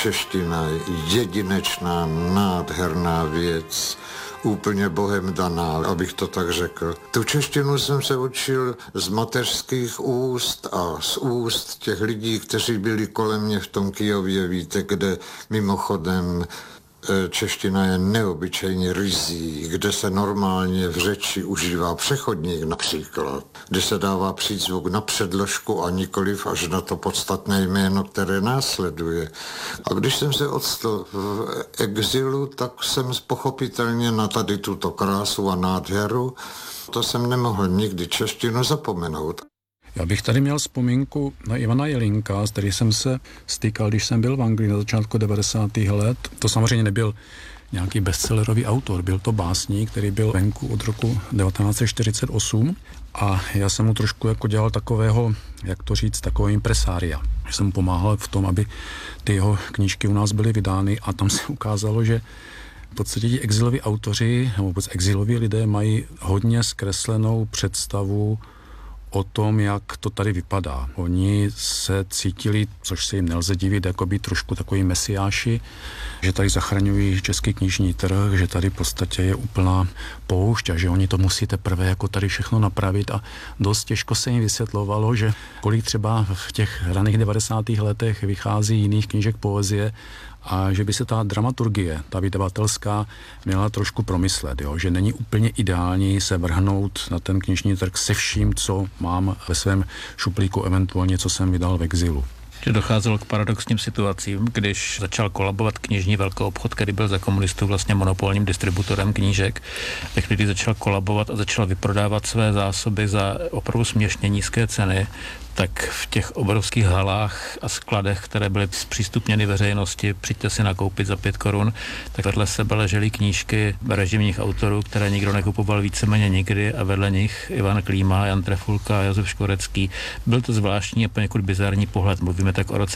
čeština je jedinečná, nádherná věc, úplně bohem daná, abych to tak řekl. Tu češtinu jsem se učil z mateřských úst a z úst těch lidí, kteří byli kolem mě v tom Kyjově, víte, kde mimochodem čeština je neobyčejně ryzí, kde se normálně v řeči užívá přechodník například, kde se dává přízvuk na předložku a nikoliv až na to podstatné jméno, které následuje. A když jsem se odstl v exilu, tak jsem pochopitelně na tady tuto krásu a nádheru, to jsem nemohl nikdy češtinu zapomenout. Já bych tady měl vzpomínku na Ivana Jelínka, s kterým jsem se stýkal, když jsem byl v Anglii na začátku 90. let. To samozřejmě nebyl nějaký bestsellerový autor, byl to básník, který byl venku od roku 1948 a já jsem mu trošku jako dělal takového, jak to říct, takového impresária. Já jsem mu pomáhal v tom, aby ty jeho knížky u nás byly vydány a tam se ukázalo, že v podstatě ti exiloví autoři, nebo vůbec exiloví lidé mají hodně zkreslenou představu o tom, jak to tady vypadá. Oni se cítili, což se jim nelze divit, jako být trošku takový mesiáši, že tady zachraňují český knižní trh, že tady v podstatě je úplná poušť a že oni to musí teprve jako tady všechno napravit a dost těžko se jim vysvětlovalo, že kolik třeba v těch raných 90. letech vychází jiných knížek poezie a že by se ta dramaturgie, ta vydavatelská, měla trošku promyslet, jo? Že není úplně ideální se vrhnout na ten knižní trh se vším, co mám ve svém šuplíku, eventuálně co jsem vydal v exilu. Že docházelo k paradoxním situacím, když začal kolabovat knižní velkoobchod, který byl za komunistů vlastně monopolním distributorem knížek, ve chvíli začal kolabovat a začal vyprodávat své zásoby za opravdu směšně nízké ceny, tak v těch obrovských halách a skladech, které byly zpřístupněny veřejnosti, přijďte si nakoupit za 5 korun, tak vedle sebe ležely knížky režimních autorů, které nikdo nekupoval víceméně nikdy a vedle nich Ivan Klíma, Jan Trefulka a Josef Škorecký. Byl to zvláštní a poněkud bizarní pohled. Mluvíme tak o roce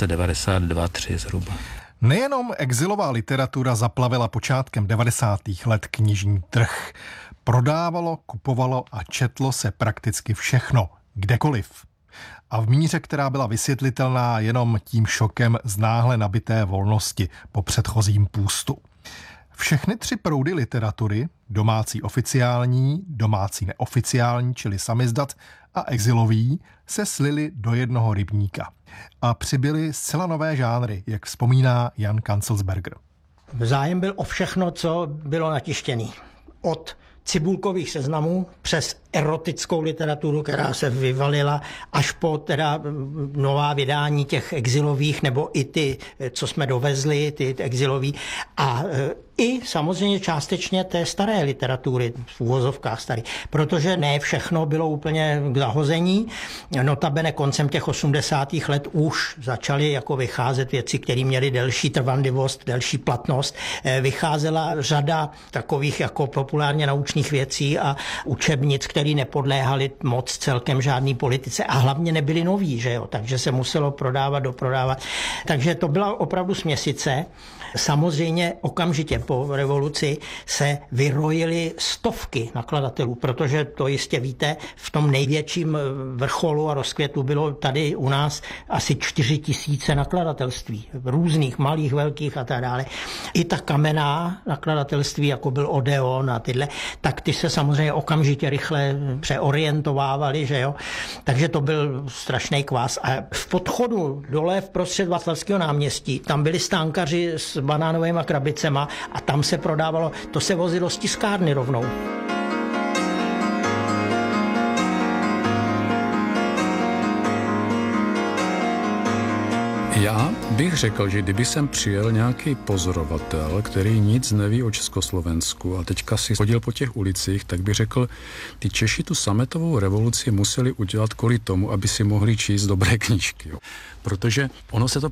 1992-3 zhruba. Nejenom exilová literatura zaplavila počátkem 90. let knižní trh. Prodávalo, kupovalo a četlo se prakticky všechno, kdekoliv. A v míře, která byla vysvětlitelná jenom tím šokem z náhle nabité volnosti po předchozím půstu. Všechny 3 proudy literatury, domácí oficiální, domácí neoficiální, čili samizdat a exilový, se slily do jednoho rybníka. A přibyly zcela nové žánry, jak vzpomíná Jan Kanzelsberger. Zájem byl o všechno, co bylo natištěné. Od cibulkových seznamů přes erotickou literaturu, která se vyvalila, až po teda nová vydání těch exilových, nebo i ty, co jsme dovezli, ty exilový, a i samozřejmě částečně té staré literatury, v uvozovkách starý, protože ne všechno bylo úplně k zahození. Notabene koncem těch 80. let už začaly jako vycházet věci, které měly delší trvanlivost, delší platnost. Vycházela řada takových jako populárně naučných věcí a učebnic, které nepodléhaly moc celkem žádný politice a hlavně nebyly noví, že jo? Takže se muselo prodávat, doprodávat. Takže to byla opravdu směsice. Samozřejmě okamžitě po revoluci se vyrojily stovky nakladatelů, protože to jistě víte, v tom největším vrcholu a rozkvětu bylo tady u nás asi 4 000 nakladatelství, různých, malých, velkých a tak dále. I ta kamenná nakladatelství, jako byl Odeon a tyhle, tak ty se samozřejmě okamžitě rychle přeorientovávaly, že jo. Takže to byl strašný kvás. A v podchodu dole vprostřed Václavského náměstí, tam byli stánkaři s banánovými krabicema a tam se prodávalo, to se vozilo z tiskárny rovnou. Já bych řekl, že kdyby sem přijel nějaký pozorovatel, který nic neví o Československu a teďka si chodil po těch ulicích, tak by řekl, ty Češi tu sametovou revoluci museli udělat kvůli tomu, aby si mohli číst dobré knížky. Jo. Protože ono se to